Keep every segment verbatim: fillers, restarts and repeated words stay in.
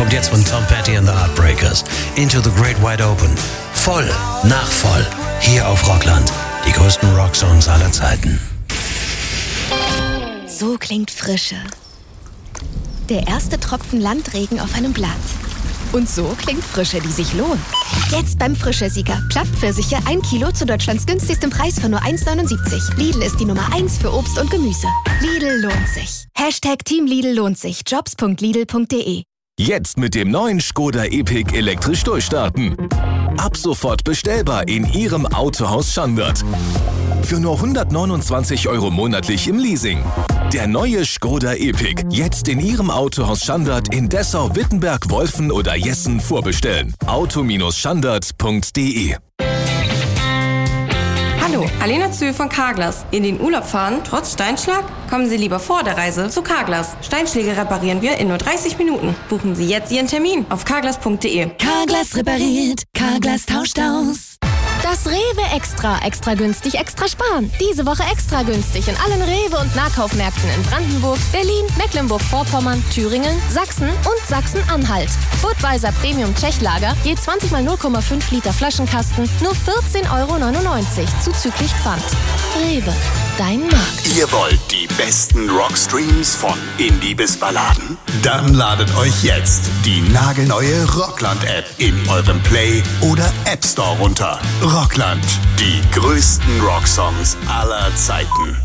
kommt jetzt von Tom Petty and the Heartbreakers. Into the Great Wide Open. Voll, nach voll. Hier auf Rockland. Die größten Rocksongs aller Zeiten. So klingt Frische. Der erste Tropfen Landregen auf einem Blatt. Und so klingt Frische, die sich lohnt. Jetzt beim Frische-Sieger. Plattpfirsiche ein Kilo zu Deutschlands günstigstem Preis für nur eins neunundsiebzig. Lidl ist die Nummer eins für Obst und Gemüse. Lidl lohnt sich. Hashtag Team Lidl lohnt sich. jobs punkt lidl punkt de. Jetzt mit dem neuen Skoda Epic elektrisch durchstarten. Ab sofort bestellbar in Ihrem Autohaus Schandert. Für nur hundertneunundzwanzig Euro monatlich im Leasing. Der neue Skoda Epic. Jetzt in Ihrem Autohaus Schandert in Dessau, Wittenberg, Wolfen oder Jessen vorbestellen. auto Schandert punkt de. Hallo, Alena Zühl von Carglass. In den Urlaub fahren, trotz Steinschlag? Kommen Sie lieber vor der Reise zu Carglass. Steinschläge reparieren wir in nur dreißig Minuten. Buchen Sie jetzt Ihren Termin auf carglass punkt de. Carglass repariert, Carglass tauscht aus. Das Rewe Extra. Extra günstig, extra sparen. Diese Woche extra günstig in allen Rewe- und Nahkaufmärkten in Brandenburg, Berlin, Mecklenburg-Vorpommern, Thüringen, Sachsen und Sachsen-Anhalt. Budweiser Premium Tschechlager, je zwanzig mal null Komma fünf Liter Flaschenkasten, nur vierzehn Euro neunundneunzig, zuzüglich Pfand. Rewe, dein Markt. Ihr wollt die besten Rockstreams von Indie bis Balladen? Dann ladet euch jetzt die nagelneue Rockland-App in eurem Play- oder App Store runter. Rockland, die größten Rocksongs aller Zeiten.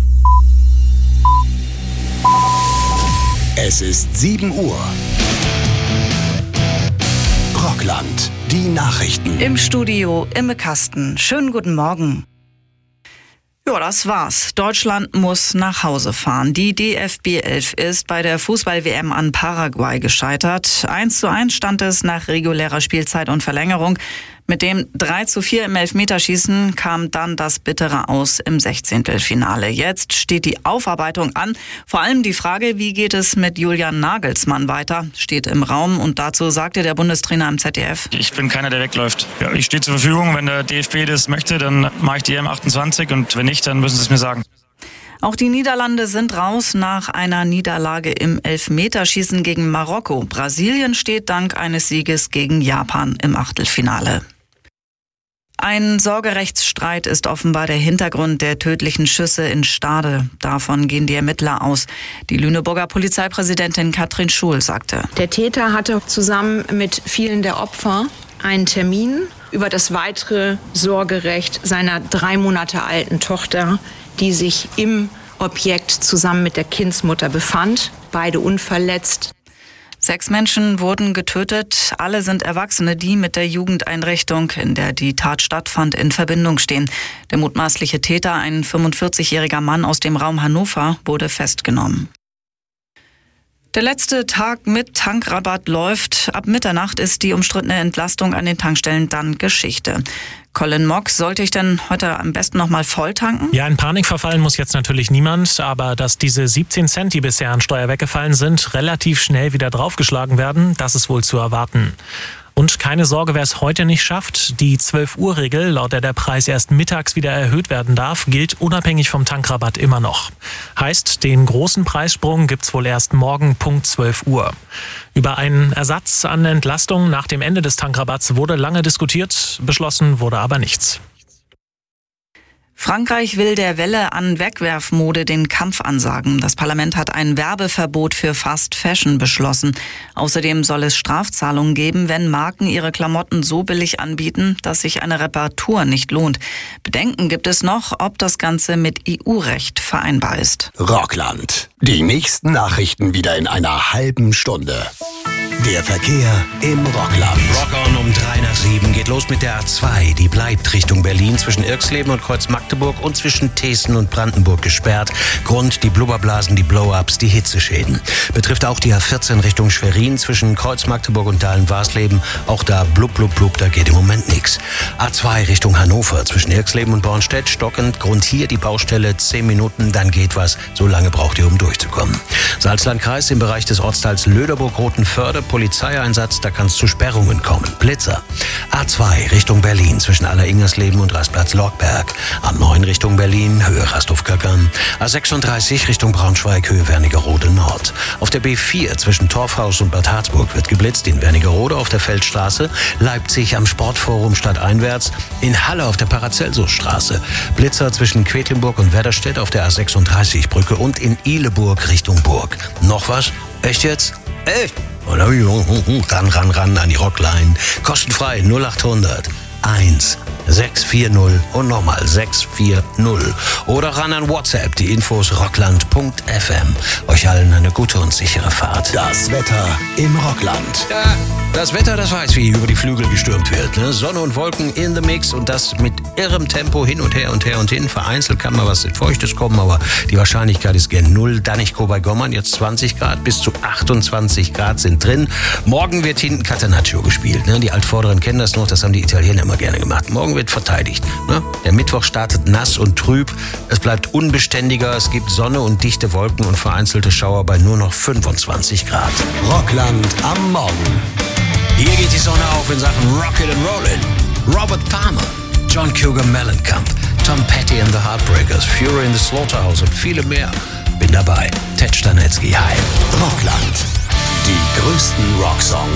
Es ist sieben Uhr. Rockland, die Nachrichten. Im Studio Imme Kasten. Schönen guten Morgen. Ja, das war's. Deutschland muss nach Hause fahren. Die D F B elf ist bei der Fußball-W M an Paraguay gescheitert. eins zu eins stand es nach regulärer Spielzeit und Verlängerung. Mit dem drei zu vier im Elfmeterschießen kam dann das bittere Aus im Sechzehntelfinale. Jetzt steht die Aufarbeitung an. Vor allem die Frage, wie geht es mit Julian Nagelsmann weiter, steht im Raum. Und dazu sagte der Bundestrainer im Z D F: Ich bin keiner, der wegläuft. Ja, ich stehe zur Verfügung. Wenn der D F B das möchte, dann mache ich die E M achtundzwanzig. Und wenn nicht, dann müssen sie es mir sagen. Auch die Niederlande sind raus nach einer Niederlage im Elfmeterschießen gegen Marokko. Brasilien steht dank eines Sieges gegen Japan im Achtelfinale. Ein Sorgerechtsstreit ist offenbar der Hintergrund der tödlichen Schüsse in Stade. Davon gehen die Ermittler aus. Die Lüneburger Polizeipräsidentin Katrin Schul sagte: Der Täter hatte zusammen mit vielen der Opfer einen Termin über das weitere Sorgerecht seiner drei Monate alten Tochter, die sich im Objekt zusammen mit der Kindsmutter befand. Beide unverletzt. Sechs Menschen wurden getötet. Alle sind Erwachsene, die mit der Jugendeinrichtung, in der die Tat stattfand, in Verbindung stehen. Der mutmaßliche Täter, ein fünfundvierzigjähriger Mann aus dem Raum Hannover, wurde festgenommen. Der letzte Tag mit Tankrabatt läuft. Ab Mitternacht ist die umstrittene Entlastung an den Tankstellen dann Geschichte. Colin Mock, sollte ich denn heute am besten noch mal voll tanken? Ja, in Panik verfallen muss jetzt natürlich niemand, aber dass diese siebzehn Cent, die bisher an Steuer weggefallen sind, relativ schnell wieder draufgeschlagen werden, das ist wohl zu erwarten. Und keine Sorge, wer es heute nicht schafft. Die zwölf-Uhr-Regel, laut der der Preis erst mittags wieder erhöht werden darf, gilt unabhängig vom Tankrabatt immer noch. Heißt, den großen Preissprung gibt's wohl erst morgen Punkt zwölf Uhr. Über einen Ersatz an Entlastung nach dem Ende des Tankrabatts wurde lange diskutiert, beschlossen wurde aber nichts. Frankreich will der Welle an Wegwerfmode den Kampf ansagen. Das Parlament hat ein Werbeverbot für Fast Fashion beschlossen. Außerdem soll es Strafzahlungen geben, wenn Marken ihre Klamotten so billig anbieten, dass sich eine Reparatur nicht lohnt. Bedenken gibt es noch, ob das Ganze mit E U-Recht vereinbar ist. Rockland. Die nächsten Nachrichten wieder in einer halben Stunde. Der Verkehr im Rockland. Rock on um drei nach sieben geht los mit der A zwei. Die bleibt Richtung Berlin zwischen Irxleben und Kreuz-Magdeburg und zwischen Thesen und Brandenburg gesperrt. Grund die Blubberblasen, die Blow-ups, die Hitzeschäden. Betrifft auch die A vierzehn Richtung Schwerin zwischen Kreuz-Magdeburg und Dahlen-Warsleben. Auch da blub, blub, blub, da geht im Moment nichts. A zwei Richtung Hannover zwischen Irxleben und Bornstedt stockend. Grund hier die Baustelle, zehn Minuten, dann geht was. So lange braucht ihr, um durchzukommen. Salzlandkreis im Bereich des Ortsteils Löderburg-Rotenviertel Förde, Polizeieinsatz, da kann es zu Sperrungen kommen. Blitzer. A zwei Richtung Berlin zwischen Aller-Ingersleben und Rastplatz Lockberg. A neun Richtung Berlin, Höhe Rasthof-Köckern. A sechsunddreißig Richtung Braunschweig, Höhe Wernigerode Nord. Auf der B vier zwischen Torfhaus und Bad Harzburg wird geblitzt. In Wernigerode auf der Feldstraße. Leipzig am Sportforum stadteinwärts. In Halle auf der Paracelsusstraße. Blitzer zwischen Quedlinburg und Werderstedt auf der A sechsunddreißig Brücke und in Ihleburg Richtung Burg. Noch was? Echt jetzt? Echt? Ran, ran, ran an die Rockline. Kostenfrei null achthundert eins sechs vier null und nochmal sechs vier null. Oder ran an WhatsApp, die Infos rockland punkt f m. Euch allen eine gute und sichere Fahrt. Das Wetter im Rockland. Ja, das Wetter, das weiß, wie über die Flügel gestürmt wird. Ne? Sonne und Wolken in the mix und das mit irrem Tempo hin und her und her und hin. Vereinzelt kann mal was Feuchtes kommen, aber die Wahrscheinlichkeit ist gern null. Danichko bei Gommern, jetzt zwanzig Grad, bis zu achtundzwanzig Grad sind drin. Morgen wird hinten Catenaccio gespielt. Ne? Die Altvorderen kennen das noch, das haben die Italiener immer gerne gemacht. Morgen wird verteidigt. Ne? Der Mittwoch startet nass und trüb. Es bleibt unbeständiger. Es gibt Sonne und dichte Wolken und vereinzelte Schauer bei nur noch fünfundzwanzig Grad. Rockland am Morgen. Hier geht die Sonne auf in Sachen Rocket and Rollin'. Robert Palmer, John Cougar Mellencamp, Tom Petty and the Heartbreakers, Fury in the Slaughterhouse und viele mehr. Bin dabei. Ted Stanetzky, hi. Rockland. Die größten Rocksongs